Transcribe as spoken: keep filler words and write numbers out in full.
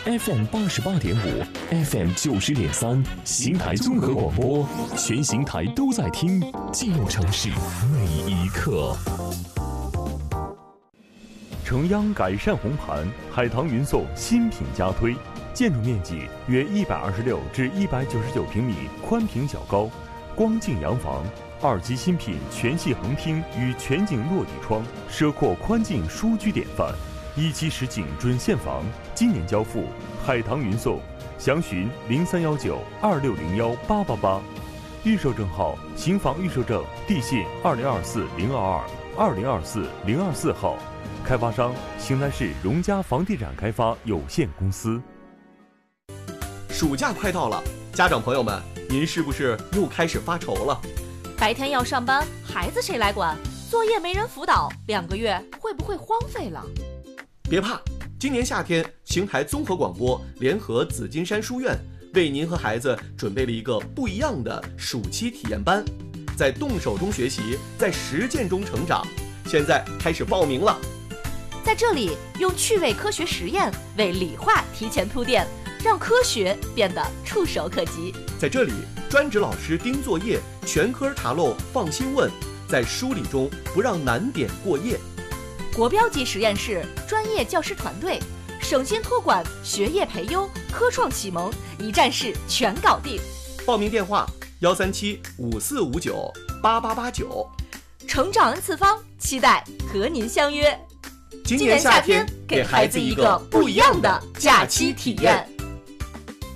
F M 八十八点五 ，F M 九十点三，邢台综合广播，全邢台都在听，记录城市每一刻。 城央改善红盘，海棠云颂新品加推，建筑面积约一百二十六至一百九十九平米，宽平较高，光净洋房。二级新品全系横厅与全景落地窗，奢阔宽进舒居典范。一期实景准现房，今年交付，海棠云颂，详询零三幺九二六零幺八八八。预售证号：邢房预售证，地信二零二四零二二二零二四零二四号。开发商：邢台市荣家房地产开发有限公司。 暑假快到了，家长朋友们，您是不是又开始发愁了？ 白天要上班，孩子谁来管？作业没人辅导，两个月会不会荒废了？ 别怕，今年夏天，邢台综合广播联合紫金山书院，为您和孩子准备了一个不一样的暑期体验班，在动手中学习，在实践中成长。现在开始报名了。 在这里，用趣味科学实验为理化提前铺垫，让科学变得触手可及。 在这里，专职老师盯作业，全科查漏放心问，在梳理中不让难点过夜。 国标级实验室，专业教师团队，省心托管，学业培优，科创启蒙，一站式全搞定。 报名电话：幺三七五四五九八八八九。 成长 N 次方，期待和您相约。 今年夏天，给孩子一个不一样的假期体验。